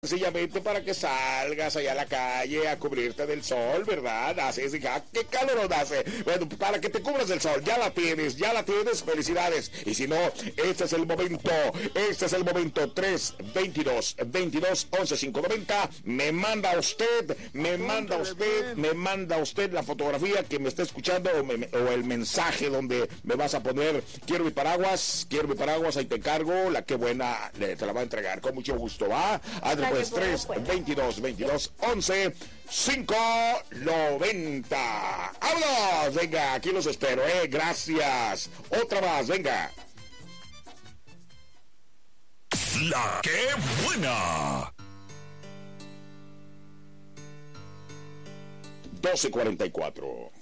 sencillamente para que salgas allá a la calle a cubrirte del sol, ¿verdad? Así es, hija, ¿qué calor nos hace? Bueno, para que te cubras del sol, ya la tienes, felicidades. Y si no, este es el momento, 322-22-11-590, me manda usted la fotografía que me está escuchando o el mensaje donde me vas a poner, quiero mi paraguas, ahí te encargo, la que buena, te la va a entregar con mucho gusto, ¿va? Pues 322-11-590. ¡Vámonos! Venga, aquí los espero, gracias. Otra más, venga. La que buena. 12:44.